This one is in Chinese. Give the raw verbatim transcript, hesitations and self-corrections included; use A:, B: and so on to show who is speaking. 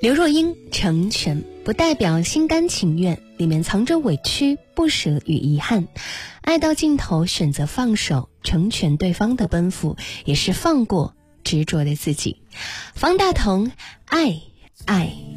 A: 刘若英成全不代表心甘情愿，里面藏着委屈、不舍与遗憾。爱到尽头选择放手，成全对方的奔赴，也是放过执着的自己。方大同，爱爱